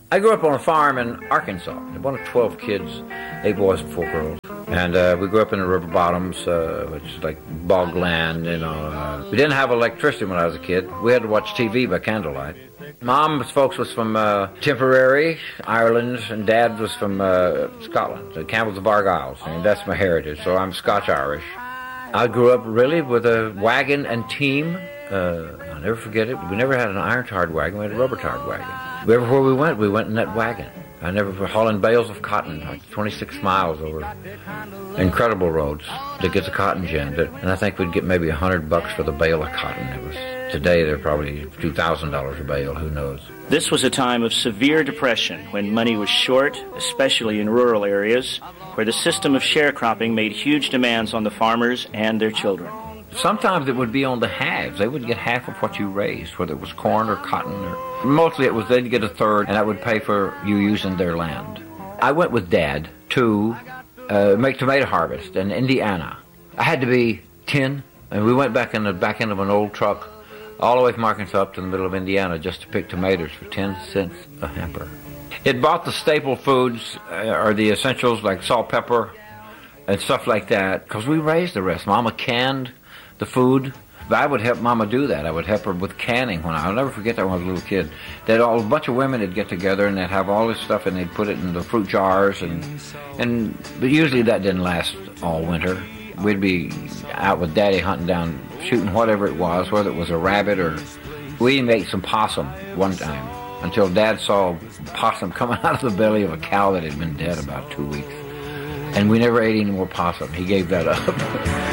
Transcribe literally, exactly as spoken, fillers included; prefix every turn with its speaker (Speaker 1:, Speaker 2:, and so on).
Speaker 1: I grew up on a farm in Arkansas. One of twelve kids, eight boys and four girls. And uh, we grew up in the river bottoms, uh, which is like bog land, you know. Uh, we didn't have electricity when I was a kid. We had to watch T V by candlelight. Mom's folks was from uh, Tipperary, Ireland, and Dad was from uh, Scotland, the Campbells of Argyll, and that's my heritage, so I'm Scotch-Irish. I grew up really with a wagon and team. Uh, I'll never forget it. We never had an iron-tarred wagon, we had a rubber-tarred wagon. Everywhere we went, we went in that wagon. I never were hauling bales of cotton, like twenty-six miles over incredible roads to get the cotton ginned. And I think we'd get maybe a hundred bucks for the bale of cotton. It was today they're probably two thousand dollars a bale. Who knows?
Speaker 2: This was a time of severe depression when money was short, especially in rural areas, where the system of sharecropping made huge demands on the farmers and their children.
Speaker 1: Sometimes it would be on the halves. They would get half of what you raised, whether it was corn or cotton. Or mostly it was they'd get a third, and that would pay for you using their land. I went with Dad to uh, make tomato harvest in Indiana. I had to be ten, and we went back in the back end of an old truck all the way from Arkansas up to the middle of Indiana just to pick tomatoes for ten cents a hamper. It bought the staple foods, uh, or the essentials like salt, pepper, and stuff like that, because we raised the rest. Mama canned the food. But I would help Mama do that. I would help her with canning. When I, I'll never forget that when I was a little kid. That all a bunch of women would get together and they'd have all this stuff and they'd put it in the fruit jars and and but usually that didn't last all winter. We'd be out with Daddy hunting down, shooting whatever it was, whether it was a rabbit or we even ate some possum one time until Dad saw possum coming out of the belly of a cow that had been dead about two weeks. And we never ate any more possum. He gave that up.